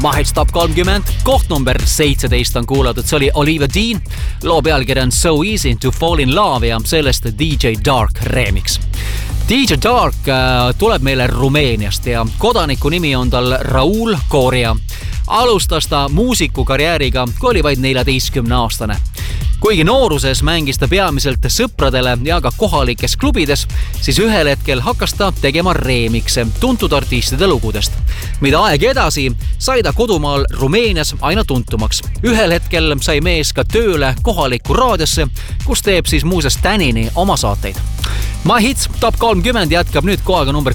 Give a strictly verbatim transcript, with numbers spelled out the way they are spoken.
Mahits Top kolmkümmend, koht number seitseteist on kuulatud, see oli Olivia Dean, loo pealkiri on So Easy to Fall in Love ja sellest D J Dark remix. D J Dark tuleb meile Rumeeniast ja kodaniku nimi on tal Raul Koria. Alustas ta muusikukarjääriga, kui oli vaid neljateistkümne aastane. Kuigi nooruses mängis ta peamiselt sõpradele ja ka kohalikes klubides, siis ühel hetkel hakkas ta tegema remikse tuntud artistide lugudest. Mida aeg edasi, sai ta kodumaal Rumeenias aina tuntumaks. Ühel hetkel sai mees ka tööle kohalikku raadiosse, kus teeb siis muuses tänini oma saateid. My Hits Top kolmkümmend jätkab nüüd kohaga number